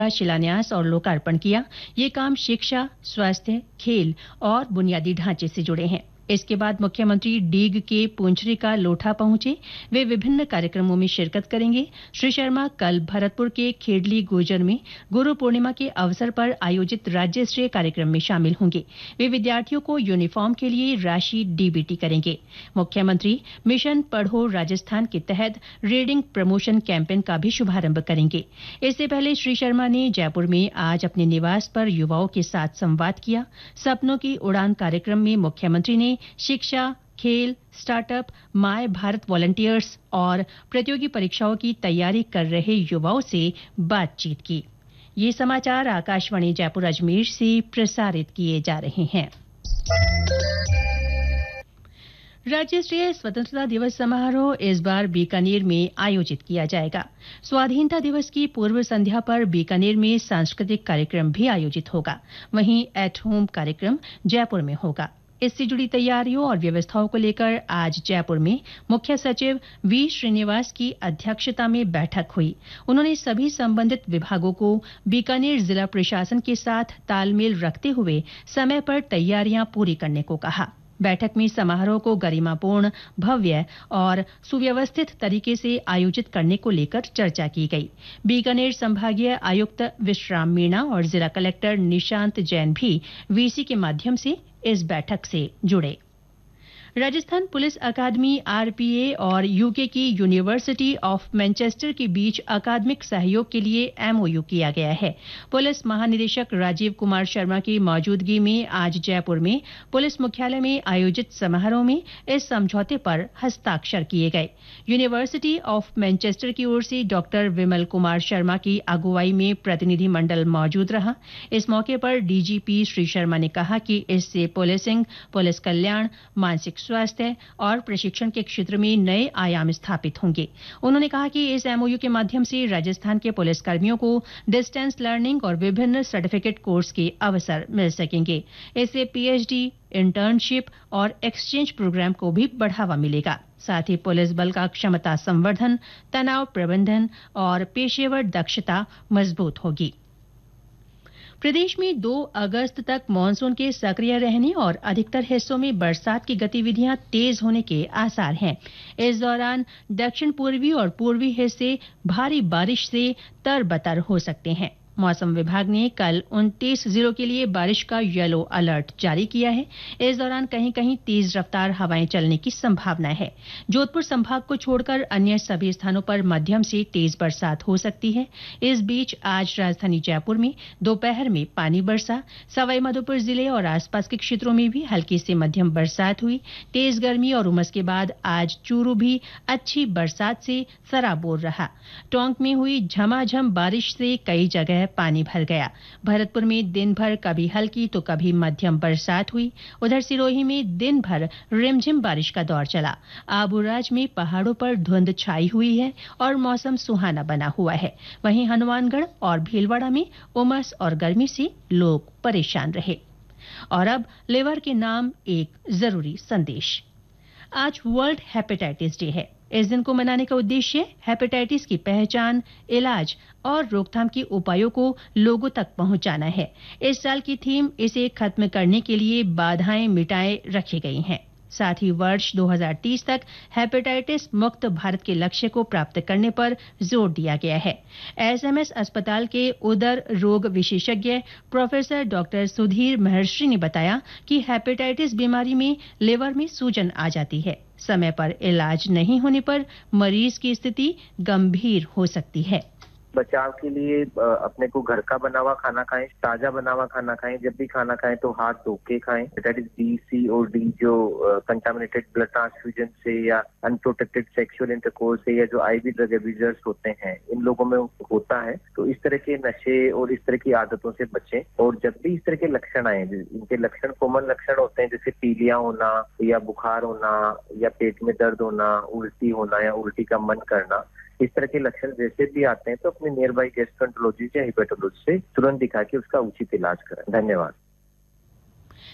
का शिलान्यास और लोकार्पण किया। ये काम शिक्षा, स्वास्थ्य, खेल और बुनियादी ढांचे से जुड़े हैं। इसके बाद मुख्यमंत्री डीग के पुंछरी का लोठा पहुंचे। वे विभिन्न कार्यक्रमों में शिरकत करेंगे। श्री शर्मा कल भरतपुर के खेडली गुर्जर में गुरु पूर्णिमा के अवसर पर आयोजित राज्य स्तरीय कार्यक्रम में शामिल होंगे। वे विद्यार्थियों को यूनिफॉर्म के लिए राशि डीबीटी करेंगे। मुख्यमंत्री मिशन पढ़ो राजस्थान के तहत रीडिंग प्रमोशन कैंपेन का भी शुभारंभ करेंगे। इससे पहले श्री शर्मा ने जयपुर में आज अपने निवास पर युवाओं के साथ संवाद किया। सपनों की उड़ान कार्यक्रम में मुख्यमंत्री ने शिक्षा, खेल, स्टार्टअप, माय भारत वॉलंटियर्स और प्रतियोगी परीक्षाओं की तैयारी कर रहे युवाओं से बातचीत की। ये समाचार आकाशवाणी जयपुर अजमेर से प्रसारित किए जा रहे हैं। राज्य स्तरीय स्वतंत्रता दिवस समारोह इस बार बीकानेर में आयोजित किया जाएगा। स्वाधीनता दिवस की पूर्व संध्या पर बीकानेर में सांस्कृतिक कार्यक्रम भी आयोजित होगा। वहीं एट होम कार्यक्रम जयपुर में होगा। इससे जुड़ी तैयारियों और व्यवस्थाओं को लेकर आज जयपुर में मुख्य सचिव वी श्रीनिवास की अध्यक्षता में बैठक हुई। उन्होंने सभी संबंधित विभागों को बीकानेर जिला प्रशासन के साथ तालमेल रखते हुए समय पर तैयारियां पूरी करने को कहा। बैठक में समारोह को गरिमापूर्ण, भव्य और सुव्यवस्थित तरीके से आयोजित करने को लेकर चर्चा की गई। बीकानेर संभागीय आयुक्त विश्राम मीणा और जिला कलेक्टर निशांत जैन भी वीसी के माध्यम से इस बैठक से जुड़े। राजस्थान पुलिस अकादमी आरपीए और यूके की यूनिवर्सिटी ऑफ मैनचेस्टर के बीच अकादमिक सहयोग के लिए एमओयू किया गया है। पुलिस महानिदेशक राजीव कुमार शर्मा की मौजूदगी में आज जयपुर में पुलिस मुख्यालय में आयोजित समारोह में इस समझौते पर हस्ताक्षर किए गए। यूनिवर्सिटी ऑफ मैनचेस्टर की ओर से डॉक्टर विमल कुमार शर्मा की अगुवाई में प्रतिनिधि मंडल मौजूद रहा। इस मौके पर डीजीपी श्री शर्मा ने कहा कि इससे पुलिसिंग, पुलिस कल्याण, मानसिक स्वास्थ्य और प्रशिक्षण के क्षेत्र में नए आयाम स्थापित होंगे। उन्होंने कहा कि इस एमओयू के माध्यम से राजस्थान के पुलिसकर्मियों को डिस्टेंस लर्निंग और विभिन्न सर्टिफिकेट कोर्स के अवसर मिल सकेंगे। इससे पीएचडी, इंटर्नशिप और एक्सचेंज प्रोग्राम को भी बढ़ावा मिलेगा। साथ ही पुलिस बल का क्षमता संवर्धन, तनाव प्रबंधन और पेशेवर दक्षता मजबूत होगी। प्रदेश में 2 अगस्त तक मानसून के सक्रिय रहने और अधिकतर हिस्सों में बरसात की गतिविधियां तेज होने के आसार हैं। इस दौरान दक्षिण पूर्वी और पूर्वी हिस्से भारी बारिश से तरबतर हो सकते हैं। मौसम विभाग ने कल 29 जिलों के लिए बारिश का येलो अलर्ट जारी किया है। इस दौरान कहीं कहीं तेज रफ्तार हवाएं चलने की संभावना है। जोधपुर संभाग को छोड़कर अन्य सभी स्थानों पर मध्यम से तेज बरसात हो सकती है। इस बीच आज राजधानी जयपुर में दोपहर में पानी बरसा। सवाईमाधोपुर जिले और आसपास के क्षेत्रों में भी हल्की से मध्यम बरसात हुई। तेज गर्मी और उमस के बाद आज चूरू भी अच्छी बरसात से सराबोर रहा। टोंक में हुई झमाझम बारिश से कई जगह पानी भर गया। भरतपुर में दिन भर कभी हल्की तो कभी मध्यम बरसात हुई। उधर सिरोही में दिन भर रिमझिम बारिश का दौर चला। आबूराज में पहाड़ों पर धुंध छाई हुई है और मौसम सुहाना बना हुआ है। वहीं हनुमानगढ़ और भीलवाड़ा में उमस और गर्मी से लोग परेशान रहे। और अब लिवर के नाम एक जरूरी संदेश। आज वर्ल्ड हेपेटाइटिस डे है। इस दिन को मनाने का उद्देश्य हेपेटाइटिस की पहचान, इलाज और रोकथाम के उपायों को लोगों तक पहुंचाना है। इस साल की थीम इसे खत्म करने के लिए बाधाएं मिटाए रखी गई हैं। साथ ही वर्ष 2030 तक हेपेटाइटिस मुक्त भारत के लक्ष्य को प्राप्त करने पर जोर दिया गया है। एसएमएस अस्पताल के उदर रोग विशेषज्ञ प्रोफेसर डॉक्टर सुधीर महर्षि ने बताया कि हेपेटाइटिस बीमारी में लिवर में सूजन आ जाती है। समय पर इलाज नहीं होने पर मरीज की स्थिति गंभीर हो सकती है। बचाव के लिए अपने को घर का बना हुआ खाना खाएं, ताजा बना हुआ खाना खाएं। जब भी खाना खाएं तो हाथ धो के खाएं। हेपेटाइटिस बी, सी और डी जो कंटामिनेटेड ब्लड ट्रांसफ्यूजन से या अनप्रोटेक्टेड सेक्सुअल इंटरकोर्स से या जो आईवी ड्रग एब्यूजर्स होते हैं, इन लोगों में होता है। तो इस तरह के नशे और इस तरह की आदतों से बचें। और जब भी इस तरह के लक्षण आए, इनके लक्षण कॉमन लक्षण होते हैं जैसे पीलिया होना या बुखार होना या पेट में दर्द होना, उल्टी होना या उल्टी का मन करना, इस तरह के लक्षण जैसे भी आते हैं तो अपने नियर बाई गैस्ट्रोएंटरोलॉजिस्ट या हेपेटोलॉजिस्ट से तुरंत दिखा के उसका उचित इलाज करें। धन्यवाद।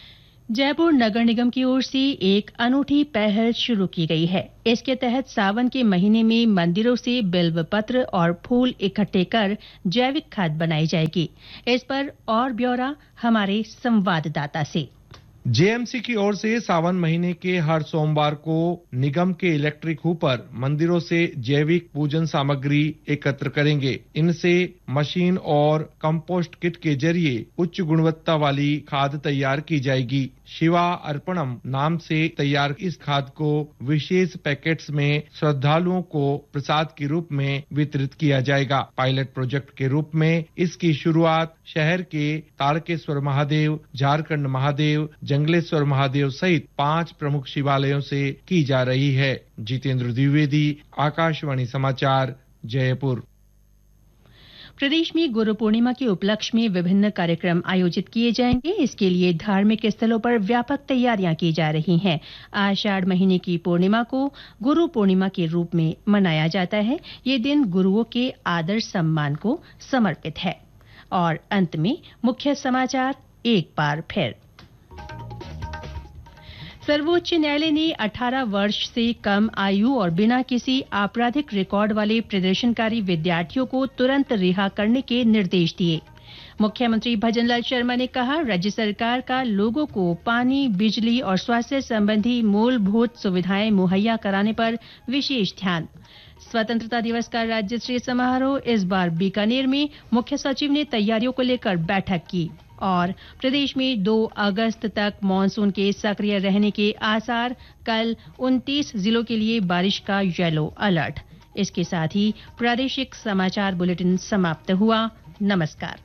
जयपुर नगर निगम की ओर से एक अनूठी पहल शुरू की गई है। इसके तहत सावन के महीने में मंदिरों से बिल्व पत्र और फूल इकट्ठे कर जैविक खाद बनाई जाएगी। इस पर और ब्यौरा हमारे संवाददाता से। जेएमसी की ओर से सावन महीने के हर सोमवार को निगम के इलेक्ट्रिक हूपर मंदिरों से जैविक पूजन सामग्री एकत्र करेंगे। इनसे मशीन और कंपोस्ट किट के जरिए उच्च गुणवत्ता वाली खाद तैयार की जाएगी। शिवा अर्पणम नाम से तैयार इस खाद को विशेष पैकेट्स में श्रद्धालुओं को प्रसाद के रूप में वितरित किया जाएगा। पायलट प्रोजेक्ट के रूप में इसकी शुरुआत शहर के तारकेश्वर महादेव, झारखंड महादेव, जंगलेश्वर महादेव सहित 5 प्रमुख शिवालयों से की जा रही है। जितेंद्र द्विवेदी, आकाशवाणी समाचार, जयपुर। प्रदेश में गुरु पूर्णिमा के उपलक्ष्य में विभिन्न कार्यक्रम आयोजित किए जाएंगे। इसके लिए धार्मिक स्थलों पर व्यापक तैयारियां की जा रही हैं। आषाढ़ महीने की पूर्णिमा को गुरु पूर्णिमा के रूप में मनाया जाता है। ये दिन गुरुओं के आदर सम्मान को समर्पित है। और अंत में मुख्य समाचार एक बार फिर। सर्वोच्च न्यायालय ने 18 वर्ष से कम आयु और बिना किसी आपराधिक रिकॉर्ड वाले प्रदर्शनकारी विद्यार्थियों को तुरंत रिहा करने के निर्देश दिए। मुख्यमंत्री भजनलाल शर्मा ने कहा, राज्य सरकार का लोगों को पानी, बिजली और स्वास्थ्य संबंधी मूलभूत सुविधाएं मुहैया कराने पर विशेष ध्यान। स्वतंत्रता दिवस का राज्य स्तरीय समारोह इस बार बीकानेर में। मुख्य सचिव ने तैयारियों को लेकर बैठक की। और प्रदेश में 2 अगस्त तक मानसून के सक्रिय रहने के आसार। कल 29 जिलों के लिए बारिश का येलो अलर्ट। इसके साथ ही प्रादेशिक समाचार बुलेटिन समाप्त हुआ। नमस्कार।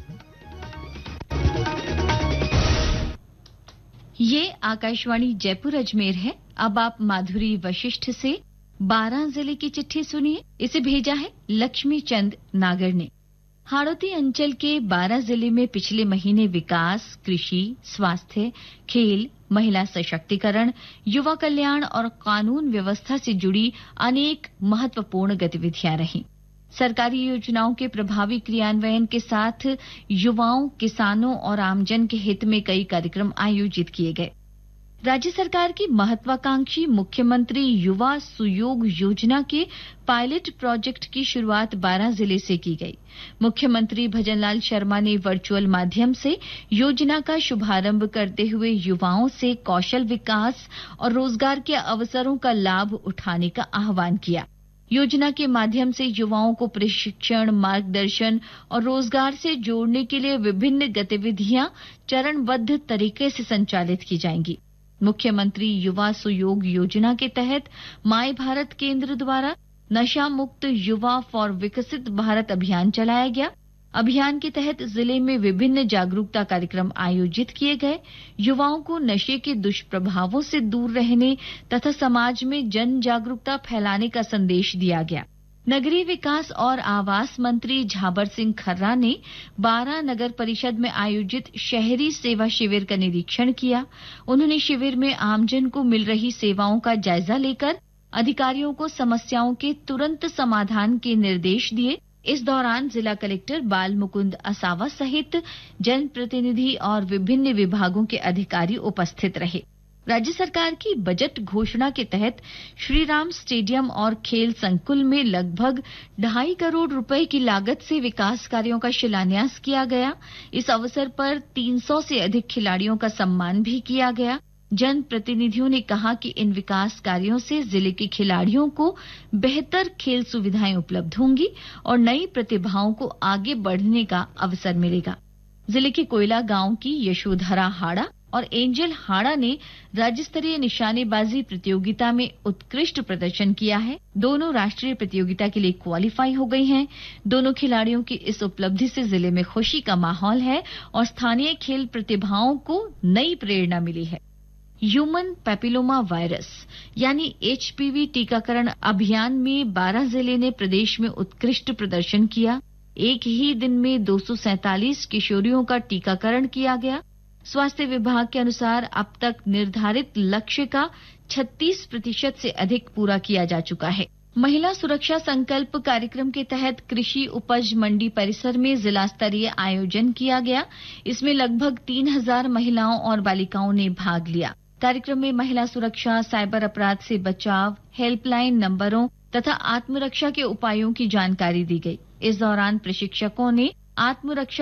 ये आकाशवाणी जयपुर अजमेर है। अब आप माधुरी वशिष्ठ से 12 जिले की चिट्ठी सुनिए। इसे भेजा है लक्ष्मी चंद नागर ने। हाड़ौती अंचल के 12 जिले में पिछले महीने विकास, कृषि, स्वास्थ्य, खेल, महिला सशक्तिकरण, युवा कल्याण और कानून व्यवस्था से जुड़ी अनेक महत्वपूर्ण गतिविधियां रहीं। सरकारी योजनाओं के प्रभावी क्रियान्वयन के साथ युवाओं, किसानों और आमजन के हित में कई कार्यक्रम आयोजित किए गए। राज्य सरकार की महत्वाकांक्षी मुख्यमंत्री युवा सुयोग योजना के पायलट प्रोजेक्ट की शुरुआत 12 जिले से की गई। मुख्यमंत्री भजनलाल शर्मा ने वर्चुअल माध्यम से योजना का शुभारंभ करते हुए युवाओं से कौशल विकास और रोजगार के अवसरों का लाभ उठाने का आह्वान किया। योजना के माध्यम से युवाओं को प्रशिक्षण, मार्गदर्शन और रोजगार से जोड़ने के लिए विभिन्न गतिविधियां चरणबद्ध तरीके से संचालित की जाएंगी। मुख्यमंत्री युवा सुयोग योजना के तहत माय भारत केंद्र द्वारा नशा मुक्त युवा फॉर विकसित भारत अभियान चलाया गया। अभियान के तहत जिले में विभिन्न जागरूकता कार्यक्रम आयोजित किए गए। युवाओं को नशे के दुष्प्रभावों से दूर रहने तथा समाज में जन जागरूकता फैलाने का संदेश दिया गया। नगरीय विकास और आवास मंत्री झाबर सिंह खर्रा ने 12 नगर परिषद में आयोजित शहरी सेवा शिविर का निरीक्षण किया। उन्होंने शिविर में आमजन को मिल रही सेवाओं का जायजा लेकर अधिकारियों को समस्याओं के तुरंत समाधान के निर्देश दिए। इस दौरान जिला कलेक्टर बाल मुकुंद असावा सहित जनप्रतिनिधि और विभिन्न विभागों के अधिकारी उपस्थित रहे। राज्य सरकार की बजट घोषणा के तहत श्रीराम स्टेडियम और खेल संकुल में लगभग 2.5 करोड़ रुपए की लागत से विकास कार्यों का शिलान्यास किया गया। इस अवसर पर 300 से अधिक खिलाड़ियों का सम्मान भी किया गया। जनप्रतिनिधियों ने कहा कि इन विकास कार्यों से जिले के खिलाड़ियों को बेहतर खेल सुविधाएं उपलब्ध होंगी और नई प्रतिभाओं को आगे बढ़ने का अवसर मिलेगा। जिले के कोयला गांव की यशोधरा हाड़ा और एंजल हाड़ा ने राज्य स्तरीय निशानेबाजी प्रतियोगिता में उत्कृष्ट प्रदर्शन किया है। दोनों राष्ट्रीय प्रतियोगिता के लिए क्वालिफाई हो गई हैं। दोनों खिलाड़ियों की इस उपलब्धि से जिले में खुशी का माहौल है और स्थानीय खेल प्रतिभाओं को नई प्रेरणा मिली है। ह्यूमन पैपिलोमा वायरस यानी HPV टीकाकरण अभियान में 12 जिले ने प्रदेश में उत्कृष्ट प्रदर्शन किया। एक ही दिन में 247 किशोरियों का टीकाकरण किया गया। स्वास्थ्य विभाग के अनुसार अब तक निर्धारित लक्ष्य का 36% से अधिक पूरा किया जा चुका है। महिला सुरक्षा संकल्प कार्यक्रम के तहत कृषि उपज मंडी परिसर में जिला स्तरीय आयोजन किया गया। इसमें लगभग 3000 महिलाओं और बालिकाओं ने भाग लिया। कार्यक्रम में महिला सुरक्षा, साइबर अपराध से बचाव, हेल्पलाइन नंबरों तथा आत्मरक्षा के उपायों की जानकारी दी गई। इस दौरान प्रशिक्षकों ने आत्मरक्षा